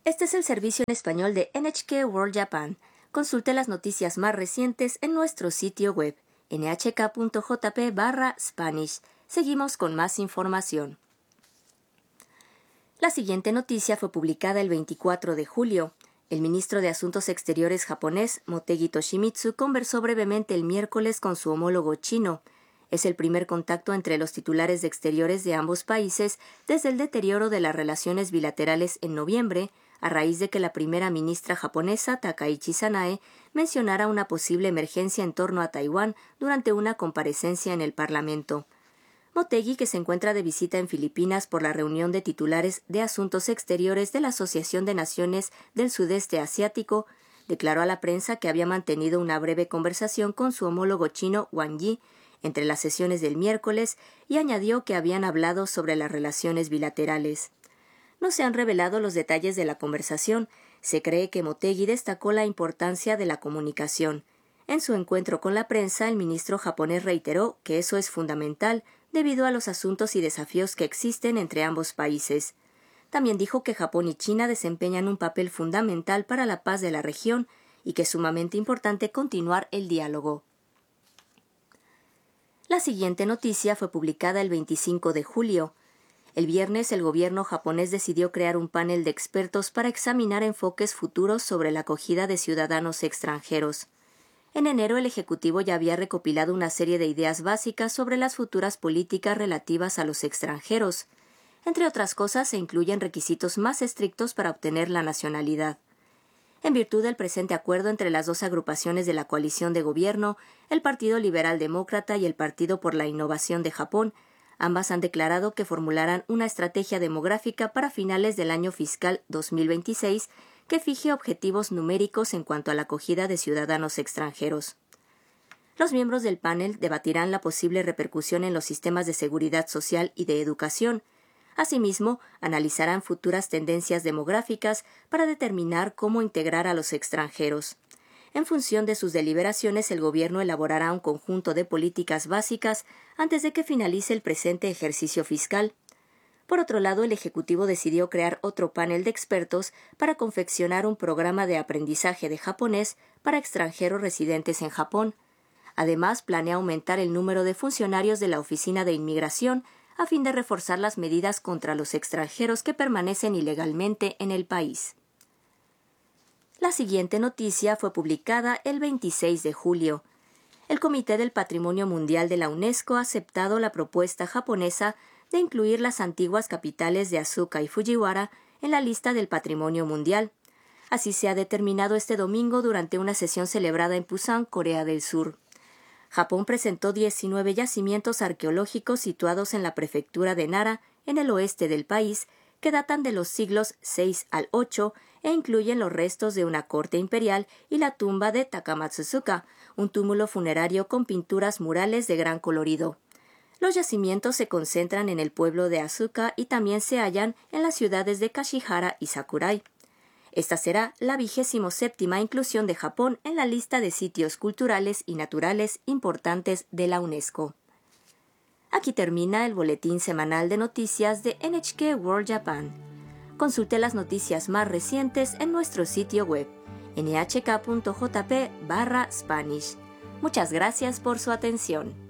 Este es el servicio en español de NHK World Japan. Consulte las noticias más recientes en nuestro sitio web nhk.jp/Spanish. Seguimos con más información. La siguiente noticia fue publicada el 24 de julio. El ministro de Asuntos Exteriores japonés, Motegi Toshimitsu, conversó brevemente el miércoles con su homólogo chino. Es el primer contacto entre los titulares de Exteriores de ambos países desde el deterioro de las relaciones bilaterales en noviembre, a raíz de que la primera ministra japonesa, Takaichi Sanae, mencionara una posible emergencia en torno a Taiwán durante una comparecencia en el Parlamento. Motegi, que se encuentra de visita en Filipinas por la reunión de titulares de Asuntos Exteriores de la Asociación de Naciones del Sudeste Asiático, declaró a la prensa que había mantenido una breve conversación con su homólogo chino, Wang Yi, entre las sesiones del miércoles, y añadió que habían hablado sobre las relaciones bilaterales. No se han revelado los detalles de la conversación. Se cree que Motegi destacó la importancia de la comunicación. En su encuentro con la prensa, el ministro japonés reiteró que eso es fundamental debido a los asuntos y desafíos que existen entre ambos países. También dijo que Japón y China desempeñan un papel fundamental para la paz de la región y que es sumamente importante continuar el diálogo. La siguiente noticia fue publicada el 25 de julio. El viernes, el gobierno japonés decidió crear un panel de expertos para examinar enfoques futuros sobre la acogida de ciudadanos extranjeros. En enero, el Ejecutivo ya había recopilado una serie de ideas básicas sobre las futuras políticas relativas a los extranjeros. Entre otras cosas, se incluyen requisitos más estrictos para obtener la nacionalidad. En virtud del presente acuerdo entre las dos agrupaciones de la coalición de gobierno, el Partido Liberal Demócrata y el Partido por la Innovación de Japón, ambas han declarado que formularán una estrategia demográfica para finales del año fiscal 2026 que fije objetivos numéricos en cuanto a la acogida de ciudadanos extranjeros. Los miembros del panel debatirán la posible repercusión en los sistemas de seguridad social y de educación. Asimismo, analizarán futuras tendencias demográficas para determinar cómo integrar a los extranjeros. En función de sus deliberaciones, el gobierno elaborará un conjunto de políticas básicas antes de que finalice el presente ejercicio fiscal. Por otro lado, el Ejecutivo decidió crear otro panel de expertos para confeccionar un programa de aprendizaje de japonés para extranjeros residentes en Japón. Además, planea aumentar el número de funcionarios de la Oficina de Inmigración a fin de reforzar las medidas contra los extranjeros que permanecen ilegalmente en el país. La siguiente noticia fue publicada el 26 de julio. El Comité del Patrimonio Mundial de la UNESCO ha aceptado la propuesta japonesa de incluir las antiguas capitales de Asuka y Fujiwara en la lista del Patrimonio Mundial. Así se ha determinado este domingo durante una sesión celebrada en Pusan, Corea del Sur. Japón presentó 19 yacimientos arqueológicos situados en la prefectura de Nara, en el oeste del país, que datan de los siglos VI al VIII e incluyen los restos de una corte imperial y la tumba de Takamatsusuka, un túmulo funerario con pinturas murales de gran colorido. Los yacimientos se concentran en el pueblo de Asuka y también se hallan en las ciudades de Kashihara y Sakurai. Esta será la 27ª inclusión de Japón en la lista de sitios culturales y naturales importantes de la UNESCO. Aquí termina el boletín semanal de noticias de NHK World Japan. Consulte las noticias más recientes en nuestro sitio web nhk.jp/Spanish. Muchas gracias por su atención.